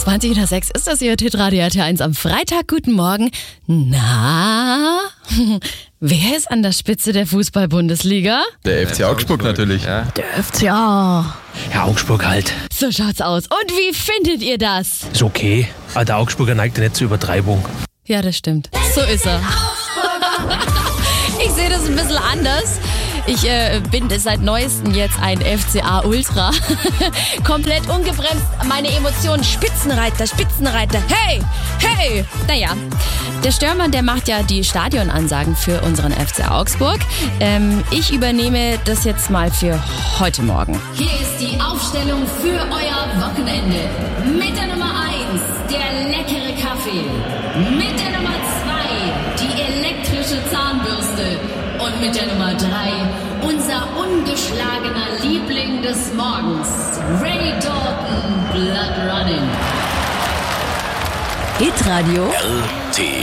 20:06 ist das hier, Hitradio RT1 am Freitag. Guten Morgen. Na, wer ist an der Spitze der Fußball-Bundesliga? Der FC Augsburg natürlich. Ja. Der FCA. Ja, Augsburg halt. So schaut's aus. Und wie findet ihr das? Ist okay. Aber der Augsburger neigt ja nicht zur Übertreibung. Ja, das stimmt. So ist er. Ich sehe das ein bisschen anders. Ich bin seit Neuestem jetzt ein FCA-Ultra. Komplett ungebremst, meine Emotionen. Spitzenreiter, Spitzenreiter. Hey, hey. Naja, der Stürmer, der macht ja die Stadionansagen für unseren FC Augsburg. Ich übernehme das jetzt mal für heute Morgen. Hier ist die Aufstellung für euer Wochenende. Mit der Nummer 1, der leckere Kaffee. Mit der Nummer 2, die elektrische Zahnbürste. Und mit der Nummer 3, unser ungeschlagener Liebling des Morgens, Ray Dalton, Blood Running. Hitradio RT